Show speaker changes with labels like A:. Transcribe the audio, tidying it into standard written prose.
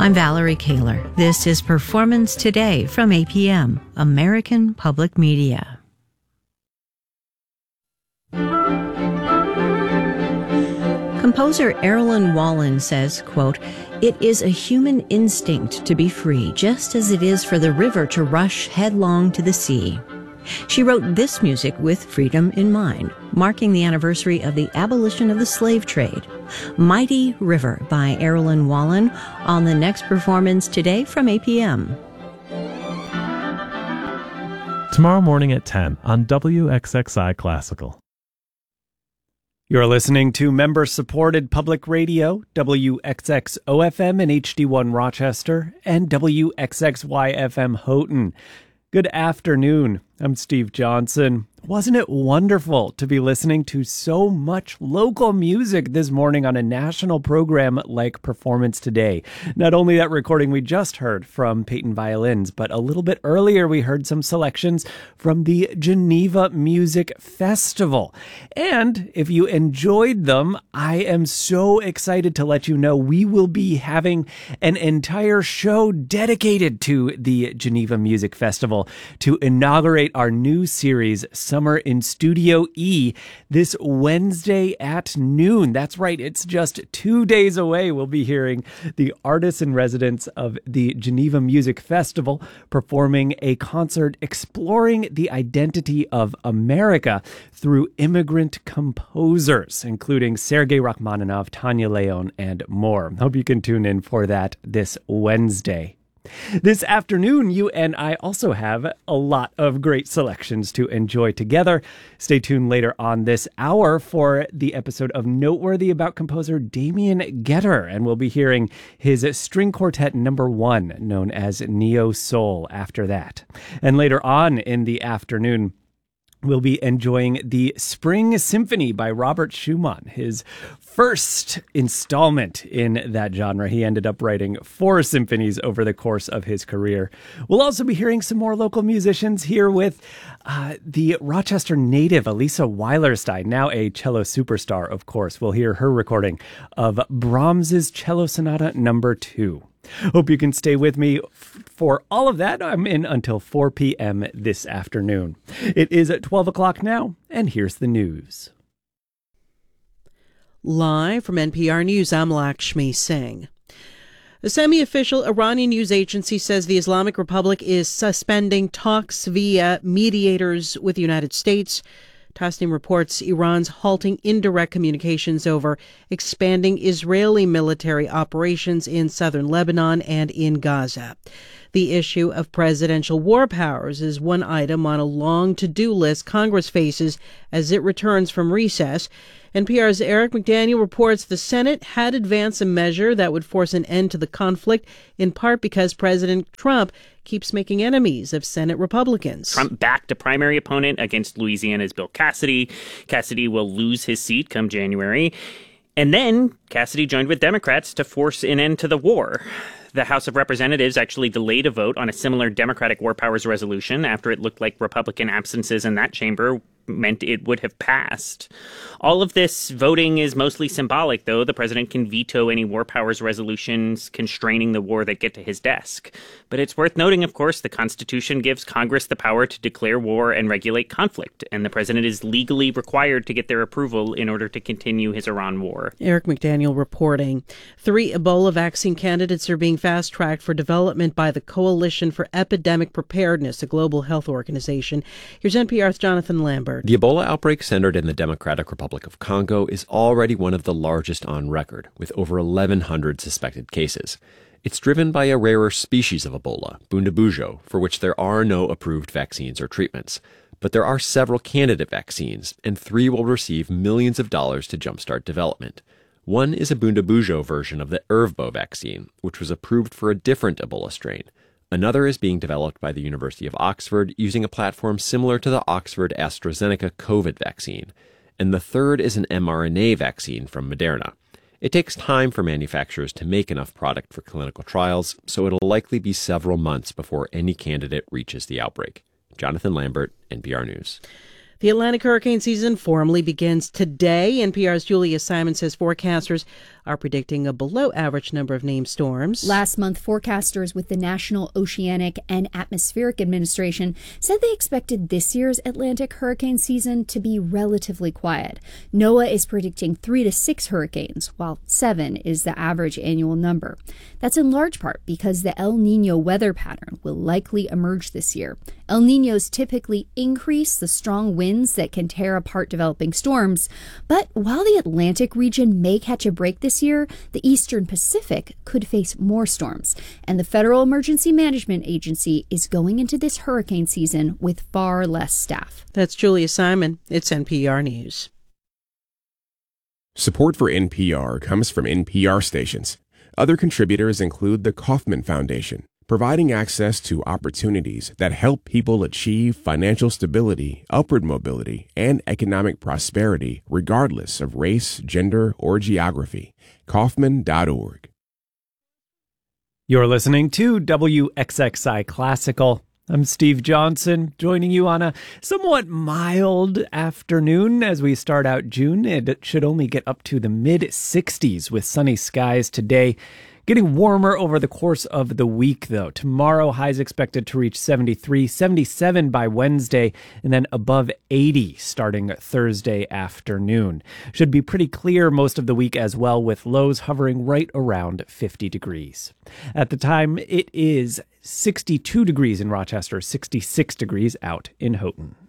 A: I'm Valerie Kaler. This is Performance Today from APM, American Public Media. Composer Erilyn Wallen says, quote, "It is a human instinct to be free, just as it is for the river to rush headlong to the sea." She wrote this music with freedom in mind, marking the anniversary of the abolition of the slave trade. Mighty River by Erilyn Wallen on the next Performance Today from APM.
B: Tomorrow morning at 10 on WXXI Classical.
C: You're listening to member-supported public radio, WXXO-FM and HD1 Rochester, and WXXY-FM Houghton. Good afternoon. I'm Steve Johnson. Wasn't it wonderful to be listening to so much local music this morning on a national program like Performance Today? Not only that recording we just heard from Peyton Violins, but a little bit earlier we heard some selections from the Geneva Music Festival. And if you enjoyed them, I am so excited to let you know we will be having an entire show dedicated to the Geneva Music Festival to inaugurate our new series, Summer in Studio E, this Wednesday at noon. That's right, it's just 2 days away. We'll be hearing the artists in residence of the Geneva Music Festival performing a concert exploring the identity of America through immigrant composers, including Sergei Rachmaninoff, Tanya Leon, and more. Hope you can tune in for that this Wednesday. This afternoon, you and I also have a lot of great selections to enjoy together. Stay tuned later on this hour for the episode of Noteworthy about composer Damien Getter, and we'll be hearing his string quartet number 1, known as Neo Soul, after that. And later on in the afternoon, we'll be enjoying the Spring Symphony by Robert Schumann, his first installment in that genre. He ended up writing 4 symphonies over the course of his career. We'll also be hearing some more local musicians here with the Rochester native Elisa Weilerstein, now a cello superstar, of course. We'll hear her recording of Brahms's Cello Sonata number 2. Hope you can stay with me for all of that. I'm in until 4 p.m. this afternoon. It is at 12 o'clock now, and here's the news.
D: Live from NPR News, I'm Lakshmi Singh. A semi-official Iranian news agency says the Islamic Republic is suspending talks via mediators with the United States. Tasnim reports Iran's halting indirect communications over expanding Israeli military operations in southern Lebanon and in Gaza. The issue of presidential war powers is one item on a long to-do list Congress faces as it returns from recess. NPR's Eric McDaniel reports the Senate had advanced a measure that would force an end to the conflict, in part because President Trump keeps making enemies of Senate Republicans.
E: Trump backed a primary opponent against Louisiana's Bill Cassidy. Cassidy will lose his seat come January. And then Cassidy joined with Democrats to force an end to the war. The House of Representatives actually delayed a vote on a similar Democratic war powers resolution after it looked like Republican absences in that chamber meant it would have passed. All of this voting is mostly symbolic, though. The president can veto any war powers resolutions constraining the war that get to his desk. But it's worth noting, of course, the Constitution gives Congress the power to declare war and regulate conflict, and the president is legally required to get their approval in order to continue his Iran war.
D: Eric McDaniel reporting. 3 Ebola vaccine candidates are being fast-tracked for development by the Coalition for Epidemic Preparedness, a global health organization. Here's NPR's Jonathan Lambert.
F: The Ebola outbreak centered in the Democratic Republic of Congo is already one of the largest on record, with over 1,100 suspected cases. It's driven by a rarer species of Ebola, Bundibugyo, for which there are no approved vaccines or treatments. But there are several candidate vaccines, and 3 will receive millions of dollars to jumpstart development. One is a Bundibugyo version of the Ervbo vaccine, which was approved for a different Ebola strain. Another is being developed by the University of Oxford using a platform similar to the Oxford AstraZeneca COVID vaccine. And the third is an mRNA vaccine from Moderna. It takes time for manufacturers to make enough product for clinical trials, so it'll likely be several months before any candidate reaches the outbreak. Jonathan Lambert, NPR News.
D: The Atlantic hurricane season formally begins today. NPR's Julia Simon says forecasters are predicting a below-average number of named storms.
G: Last month, forecasters with the National Oceanic and Atmospheric Administration said they expected this year's Atlantic hurricane season to be relatively quiet. NOAA is predicting 3 to 6 hurricanes, while 7 is the average annual number. That's in large part because the El Niño weather pattern will likely emerge this year. El Niños typically increase the strong winds that can tear apart developing storms, but while the Atlantic region may catch a break this year, the Eastern Pacific could face more storms, and the Federal Emergency Management Agency is going into this hurricane season with far less staff.
D: That's Julia Simon. It's NPR News.
H: Support for NPR comes from NPR stations. Other contributors include the Kauffman Foundation, providing access to opportunities that help people achieve financial stability, upward mobility, and economic prosperity regardless of race, gender, or geography. Kauffman.org.
C: You're listening to WXXI Classical. I'm Steve Johnson, joining you on a somewhat mild afternoon as we start out June. It should only get up to the mid-60s with sunny skies today. Getting warmer over the course of the week, though. Tomorrow, highs expected to reach 73, 77 by Wednesday, and then above 80 starting Thursday afternoon. Should be pretty clear most of the week as well, with lows hovering right around 50 degrees. At the time, it is 62 degrees in Rochester, 66 degrees out in Houghton.